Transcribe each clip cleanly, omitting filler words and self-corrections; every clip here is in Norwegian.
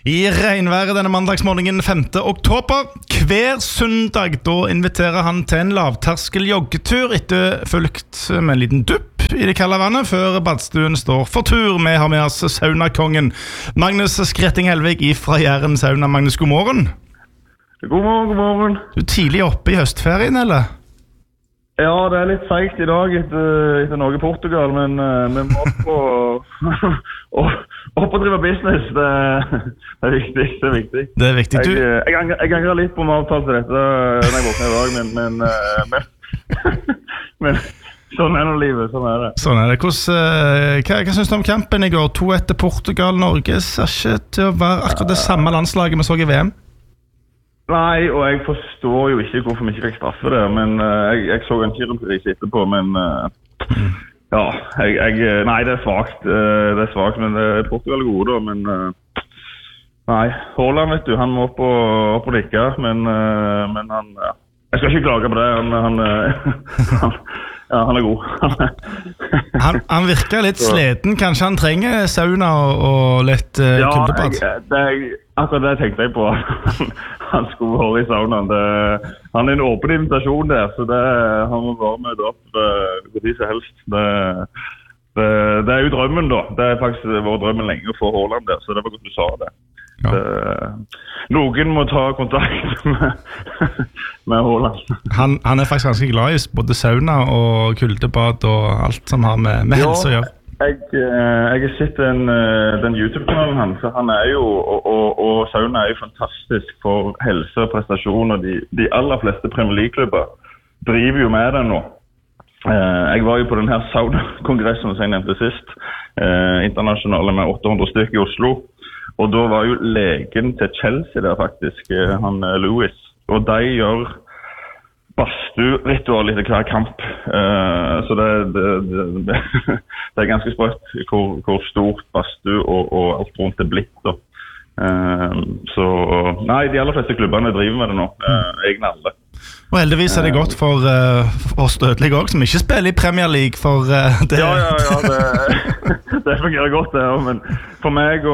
I regnværet denne mandagsmorgenen 5. oktober. Hver søndag da inviterer han til en lavterskel joggetur etterfulgt med en liten dupp i det kalde vannet før badstuen står for tur. Vi har med oss saunakongen Magnus Skretting Helvig fra Jæren Sauna. Magnus, god morgen. God morgen, god morgen. Du er tidlig oppe i høstferien, eller? Ja, det er litt feigt i dag etter Norge Portugal, men vi må opp og drive business. Det er viktig, det er viktig. Det er viktig. Jeg angrer litt på å avtale til dette når jeg våkner i dag, men sånn er nå livet, sånn er det. Sånn er det. Hva synes du om kampen i går? 2-1 til Portugal. Norge ser ikke til å være akkurat det samme landslaget vi så i VM. Nei, og jeg forstår jo ikke hvorfor vi ikke fikk straffe det, men jeg så en kirurgpris etterpå, men ja, nei, det er svagt, men Portugal er gode da, men nei, Haaland, vet du, han må opp og nikke, men han, ja, jeg skal ikke klage på det, han er god. han virker litt sliten, kanskje han trenger sauna og litt kuldebad? Ja, akkurat det tenkte jeg på. Han skulle være i saunaen. Han er en åpen invitasjon der, så han må være med opp hvor de som helst. Det er jo drømmen da. Det er faktisk vår drømmen lenge å få Haaland der, så det var godt du sa det. Ja. Noen må ta kontakt med Haaland. Han er faktisk ganske glad i både sauna og kuldebad og alt som har med helse å gjøre. Jeg har sett den YouTube-kanalen hans, så han er jo, og sauna er jo fantastisk for helse og prestasjon, og de aller fleste Premier League-klubber driver jo med det nå. Jeg var jo på denne sauna-kongressen som jeg nevnte sist, internasjonale med 800 stykker i Oslo, og da var jo legen til Chelsea der faktisk, han Lewis, og de gjør badstu-ritual etter hver kamp, så det er ganske sprøtt hvor stort badstu og alt rundt det blitt da. Så nei, de aller fleste klubbene driver med det nå, egne alle. Og heldigvis er det godt for oss dødelige også, som ikke spiller i Premier League, for det... Ja, det fungerer godt det, men for meg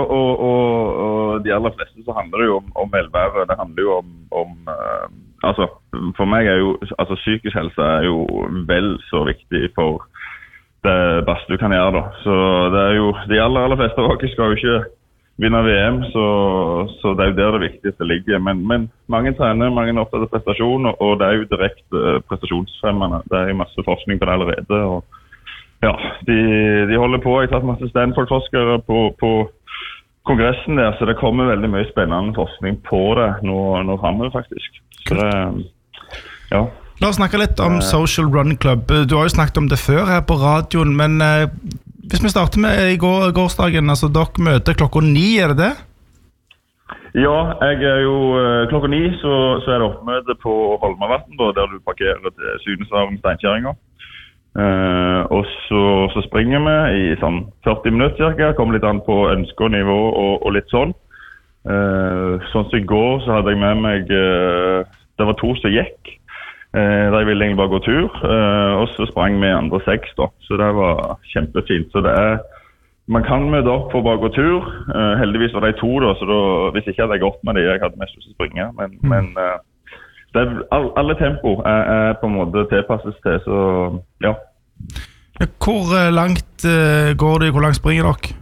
og de aller fleste så handler det jo om velvære, det handler jo om altså, for meg er jo, altså psykisk helse er jo vel så viktig for det beste du kan gjøre da. Så det er jo, de aller fleste av dere skal jo ikke vinne VM, så det er jo der det viktigste ligger. Men mange trener, mange er opptatt av prestasjon, og det er jo direkte prestasjonsfremmende. Det er jo masse forskning på det allerede, og ja, de holder på. Jeg har tatt masse Stanford-forskere på kongressen der, så det kommer veldig mye spennende forskning på det nå fremover faktisk. Så det, ja. La oss snakke litt om Social Run Club. Du har jo snakket om det før her på radioen, men hvis vi starter med i gårsdagen, altså dere møter klokka 9, er det det? Ja, jeg er jo klokka 9, så er det oppmøte på Holmavatn, der du parkerer til Synesvaren Steinkjæringa. Og så springer vi i sånn 40 minutter cirka, kommer litt an på ønske og nivå og litt sånn. Sånn som i går så hadde jeg med meg, det var 2 som gikk, der jeg ville egentlig bare gå tur, og så sprang vi andre 6 da, så det var kjempefint. Så man kan møte opp for å bare gå tur, heldigvis var det 2 da, så hvis ikke hadde jeg gått med det, jeg hadde mest lyst til å springe, men alle tempo er på en måte tilpasses til, så ja. Hvor langt går det, hvor langt springer dere?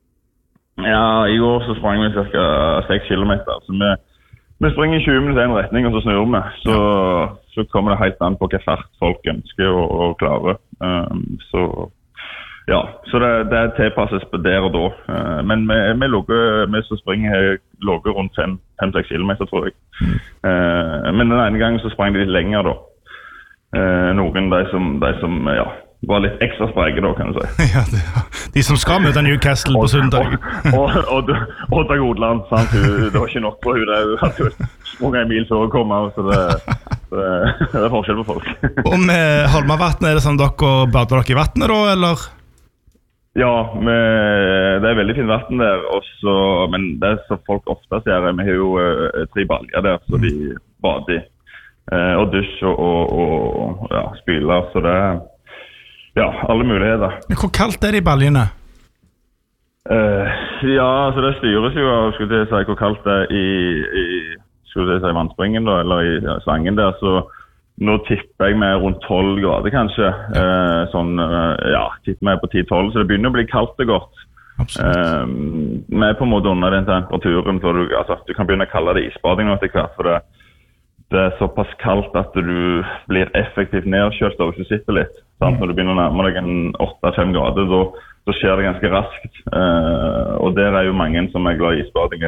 Ja, i går så sprang vi cirka 6 kilometer, så vi springer 20 minutter i en retning, og så snur vi, så kommer det helt an på hva fart folk ønsker å klare, så ja, så det tilpasses på der og da, men vi som springer låger rundt 5-6 kilometer, tror jeg. Men den ene gangen så sprang de litt lenger da. Noen de som ja, var litt ekstra spreke da, kan du si. Ja, de som skal møte Newcastle på søndag. Og Dag Odland, sant? Det var ikke nok på hun, det hadde jo sprunget en mil før å komme, så det er forskjell på folk. Og med Holmavatn, er det sånn dere bader dere i vattnet da, eller? Ja, det er veldig fint vatten der, også, men det som folk ofte sier, vi har jo 3 baljer der, så de bader i. Og dusj og ja, spyler, så det ja, alle muligheter. Hvor kaldt er det i baljene? Ja, altså det styres jo av, skulle jeg si, hvor kaldt det skulle jeg si, vannspringen da, eller i slangen der, så nå tipper jeg med rundt 12 grader kanskje, tipper meg på 10-12, så det begynner å bli kaldt og godt. Vi på en måte under den temperaturen, for du kan begynne å kalle det isbading nå til hvert, for det såpass kaldt at du blir effektivt nedkjølt hvis du sitter litt. Sant? Når du begynner å nærme deg 8-5 grader, så skjer det ganske raskt. Og der jo mange som glad i isbading.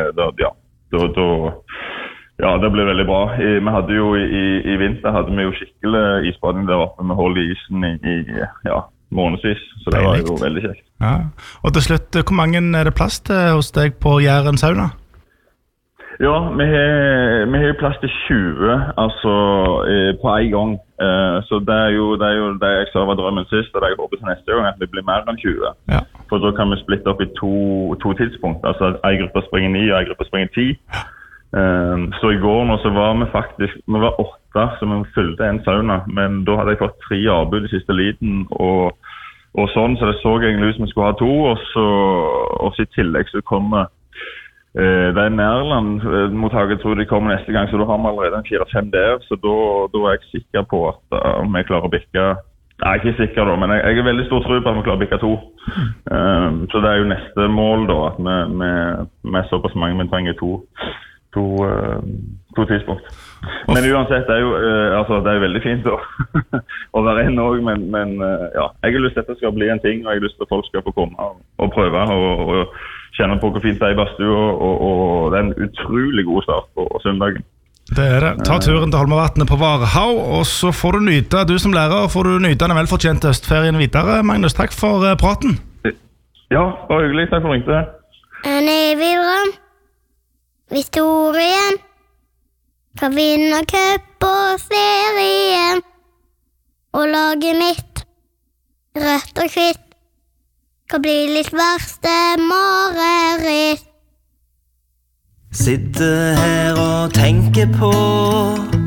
Det blir veldig bra. Vi hadde jo i vinter hadde vi jo skikkelig isbading der oppe med hold i isen i månedsvis, så det var jo veldig kjekt. Ja. Og til slutt, hvor mange det plass til hos deg på Jæren sauna? Ja, vi har plass til 20, altså på en gang. Så det jo det jeg sa var drømmen sist, og det jeg håper til neste gang, at vi blir mer enn 20. Ja. For da kan vi splitte opp i to tidspunkt, altså en gruppe springer 9 og en gruppe springer 10. Så i går nå så var vi var 8 som vi fylte en sauna, men da hadde jeg fått 3 avbud i siste liten, og sånn, så det så egentlig ut som vi skulle ha 2, og så i tillegg så kommer det Nærland-mottaket tror de kommer neste gang, så da har vi allerede 4-5 der, så da jeg sikker på at vi klarer å bikke. Jeg ikke sikker da, men jeg veldig stor tro på at vi klarer å bikke 2. Så det jo neste mål da, at vi såpass mange, men trenger 2 tidspunkt. Men uansett, det jo veldig fint å være en også, men jeg har lyst til at det skal bli en ting, og jeg har lyst til at folk skal få komme og prøve, og kjenne på hvor fint det i badstue, og det en utrolig god start på søndagen. Det det. Ta turen til Holmavatnet på Varhaug, og så får du nyte, du som lærer, får du nyte den velfortjente høstferien videre. Magnus, takk for praten. Ja, det var hyggelig. Takk for ringte. En evig drøm, historien, kan vinne cup og serien, og laget mitt, rødt og hvitt, kan bli litt verste mareritt. Sitter her og tenker på